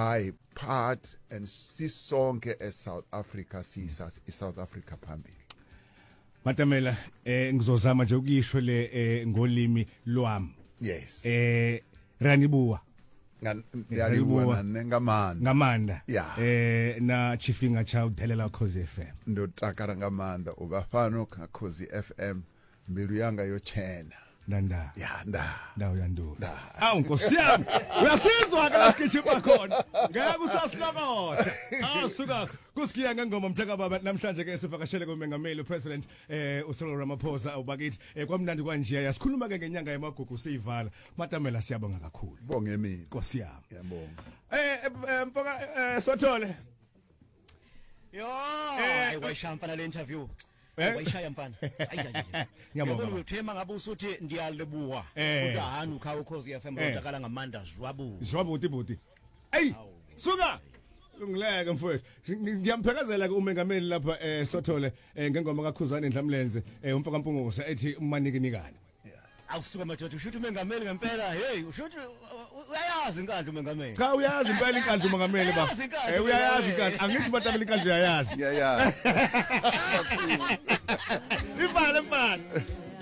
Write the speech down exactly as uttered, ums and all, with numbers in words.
I part and sisonke as South Africa sisa iSouth Africa phambili. Matamela eh ngizozama nje ukisho le eh, ngolimi lwami. Yes. Eh Ranibuwa. Ngiyalibuwa ngamanda. Ngamanda. Yeah. Eh na Chifinga cha udelela Khosi F M. Ndo takara ngamanda ubafano ka Khosi F M mbilu yanga yo chena. Nanda. Ya nda. Ndawo yandula. Awu nkosiyami. Uyasizwa ka sketchup khona. Ngeke usasilokotha. Asuka kusikiya ngengoma mtheka baba namhlanje ke sivakashele kumengameli upresident eh uCyril Ramaphosa ubakithi eh kwamnandi kanje yasikhuluma ke ngenyanga yamagugu siyivala. Matamela siyabonga kakhulu. Bonge mina. Nkosiyami. Ngiyabonga. Eh mfoka eh Sothole. Yo, eh wayishaya mfana le interview. Wayishaya mfana. Ayiyayi. Ngiyabonga. Uthema ngabe usuthi ndiyalebuwa. Kodwa hani ukha uKhosi F M udakala ngamanda zwabu. Zwabuti buti. Ey! Suka! Ngileke mfowethu. Ngiyamphekazela ke umengameli lapha eh Sothole ngengoma kaKhuzani Ndlamlenze eh umfaka Mpungose ethi umanike nikani. Awusuka madoda ushuthi umengameli ngempela hey ushuthi uyayazi inkandla umengameli. Cha uyazi impela inkandla umengameli ba. Eh uyayazi inkandla angithi batabela inkandla uyayazi. Yeah yeah. Ifana ifana.